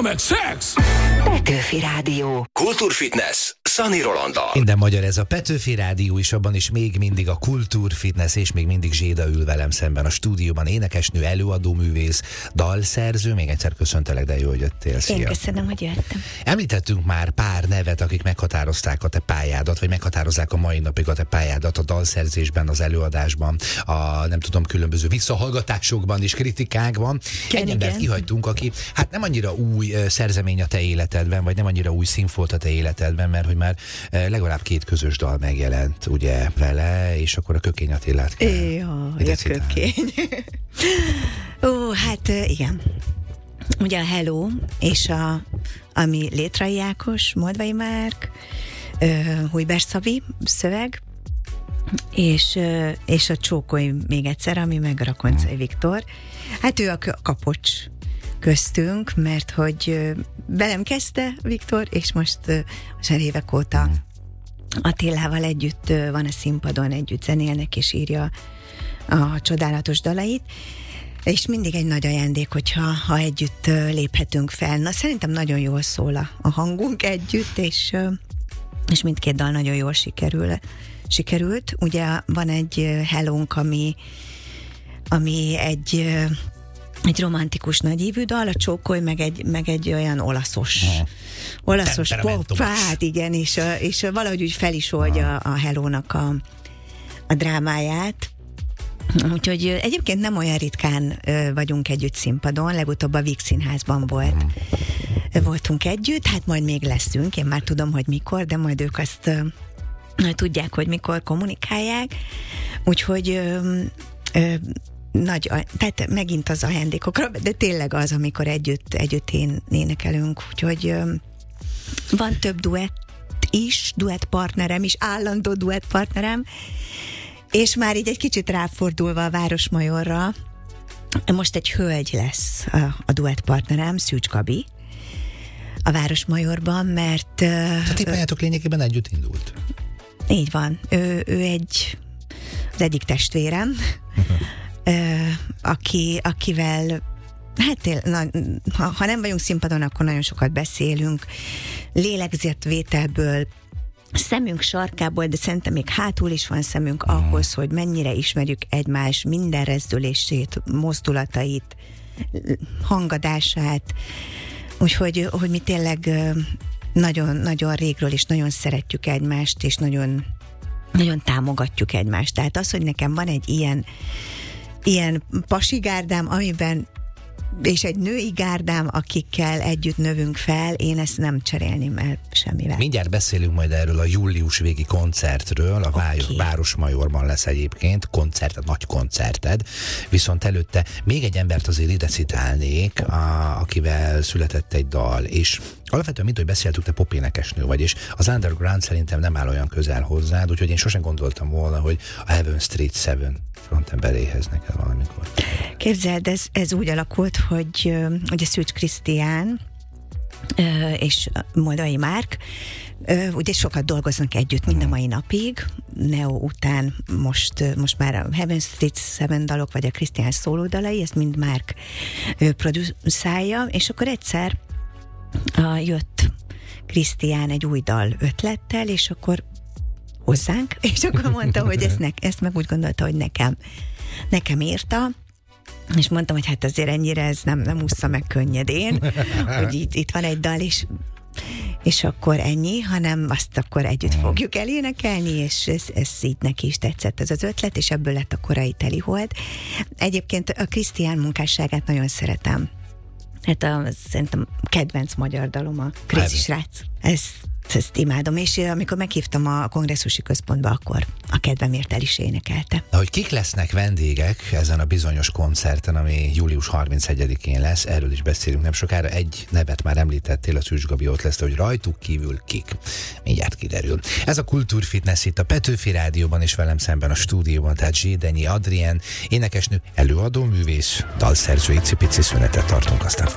meg szex! Petőfi Rádió. Kultúrfitness Szani Rolanddal. Minden magyar ez a Petőfi Rádió is, abban is még mindig a Kultúrfitness, és még mindig Zséda ül velem szemben a stúdióban. Énekesnő, előadóművész, dalszerző. Még egyszer köszöntelek, de jó, hogy jöttél. Szia. Én köszönöm, hogy jöttem. Említettünk már pár nevet, akik meghatározták a te pályádat, vagy meghatározzák a mai napig a te pályádat a dalszerzésben, az előadásban, a nem tudom, különböző visszahallgatásokban és kritikákban. Egy embert kihagytunk, aki hát nem annyira új szerzemény a te életedben, vagy nem annyira új színfolt a te életedben, mert hogy már legalább 2 közös dal megjelent, ugye, vele, és akkor a Kökény Attilát kell. Jaj, a Kökény. Ó, hát igen. Ugye a Hello, és ami Létrai Ákos, Moldvai Márk, Hujber Szabi szöveg, és a Csókolj még egyszer, ami meg Rakoncai Viktor. Hát ő a kapocs köztünk, mert hogy velem kezdte Viktor, és most évek óta Attilával együtt van a színpadon, együtt zenélnek, és írja a csodálatos dalait, és mindig egy nagy ajándék, ha együtt léphetünk fel. Na, szerintem nagyon jól szól a hangunk együtt, és mindkét dal nagyon jól sikerült. Ugye van egy Hellónk, ami egy romantikus nagyívű dal, a Csókolj meg egy olyan olaszos pop, hát igen, és valahogy úgy fel is oldja a Hellónak a drámáját. Úgyhogy egyébként nem olyan ritkán vagyunk együtt színpadon, legutóbb a Víg Színházban voltunk együtt, hát majd még leszünk, én már tudom, hogy mikor, de majd ők azt tudják, hogy mikor kommunikálják, úgyhogy tehát megint az ajándékokra, de tényleg az, amikor együtt énekelünk, úgyhogy van több duettpartnerem is, állandó duettpartnerem, és már így egy kicsit ráfordulva a Városmajorra, most egy hölgy lesz a duettpartnerem, Szűcs Gabi, a Városmajorban, mert... A ti pályátok lényegében együtt indult. Így van. Ő az egyik testvérem, akivel hát ha nem vagyunk színpadon, akkor nagyon sokat beszélünk, lélegzetvételből, szemünk sarkából, de szerintem még hátul is van szemünk ahhoz, hogy mennyire ismerjük egymás minden rezdülését, mozdulatait, hangadását, úgyhogy mi tényleg nagyon, nagyon régről is nagyon szeretjük egymást, és nagyon, nagyon támogatjuk egymást. Tehát az, hogy nekem van egy ilyen pasigárdám, amiben és egy női gárdám, akikkel együtt növünk fel, én ezt nem cserélném el semmivel. Mindjárt beszélünk majd erről a július végi koncertről, a Városmajorban lesz egyébként nagy koncerted, viszont előtte még egy embert azért ide citálnék, akivel született egy dal, és alapvetően mint, hogy beszéltük, te popénekesnő vagy, és az underground szerintem nem áll olyan közel hozzád, úgyhogy én sosem gondoltam volna, hogy a Heaven Street 7 frontemberéhez neked valamikor. Képzeld, ez úgy alakult, hogy ugye Szűcs Krisztián és Moldvai Márk ugye sokat dolgoznak együtt mind a mai napig. Neo után most már a Heaven Street 7 dalok, vagy a Krisztián szóló dalai, ezt mind Márk produszálja, és akkor egyszer jött Krisztián egy új dal ötlettel, és akkor hozzánk, és akkor mondta, hogy ezt meg úgy gondolta, hogy nekem írta, és mondtam, hogy hát azért ennyire ez nem ússza meg könnyedén, hogy itt van egy dal, és akkor ennyi, hanem azt akkor együtt fogjuk elénekelni, és ez így neki is tetszett ez az ötlet, és ebből lett a korai Telihold. Egyébként a Krisztián munkásságát nagyon szeretem. Hát szerintem kedvenc magyar dalom a Crazy Srác. Ezt imádom, és amikor meghívtam a kongresszusi központba, akkor a kedvemért el is énekelte. Hogy kik lesznek vendégek ezen a bizonyos koncerten, ami július 31-én lesz, erről is beszélünk nem sokára. Egy nevet már említettél, a Szűcs Gabi ott lesz, hogy rajtuk kívül kik. Mindjárt kiderül. Ez a Kultúrfitness itt a Petőfi Rádióban, és velem szemben a stúdióban, tehát Zsédenyi Adrien, énekesnő, előadó, művész, dalszerző, icipici szünetet tartunk, aztán